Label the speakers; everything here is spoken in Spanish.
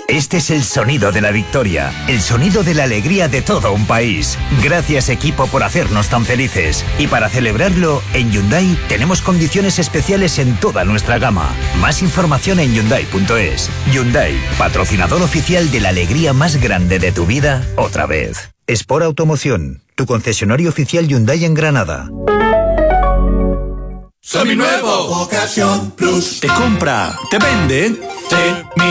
Speaker 1: Este es el sonido de la victoria, el sonido de la alegría de todo un país. Gracias, equipo, por hacernos tan felices. Y para celebrarlo, en Hyundai tenemos condiciones especiales en toda nuestra gama. Más información en Hyundai.es. Hyundai, patrocinador oficial de la alegría más grande de tu vida, otra vez. Sport Automoción, tu concesionario oficial Hyundai en Granada.
Speaker 2: Seminuevo. Ocasión Plus. Te compra, te vende. Sí.